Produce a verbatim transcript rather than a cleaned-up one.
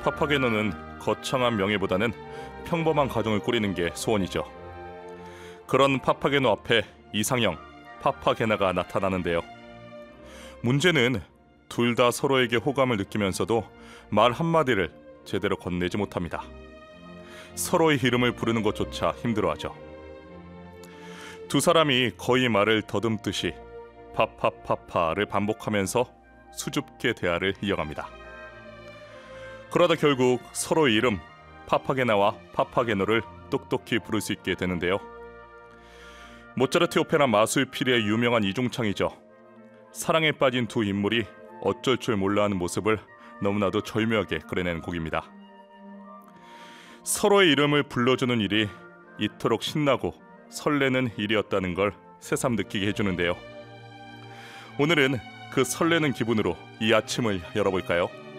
파파게노는 거창한 명예보다는 평범한 가정을 꾸리는 게 소원이죠. 그런 파파게노 앞에 이상형 파파게나가 나타나는데요. 문제는 둘 다 서로에게 호감을 느끼면서도 말 한마디를 제대로 건네지 못합니다. 서로의 이름을 부르는 것조차 힘들어하죠. 두 사람이 거의 말을 더듬듯이 파파파파를 반복하면서 수줍게 대화를 이어갑니다. 그러다 결국 서로의 이름 파파게나와 파파게노를 똑똑히 부를 수 있게 되는데요. 모차르트 오페라 마술피리의 유명한 이중창이죠. 사랑에 빠진 두 인물이 어쩔 줄 몰라하는 모습을 너무나도 절묘하게 그려낸 곡입니다. 서로의 이름을 불러주는 일이 이토록 신나고 설레는 일이었다는 걸 새삼 느끼게 해주는데요. 오늘은 그 설레는 기분으로 이 아침을 열어볼까요?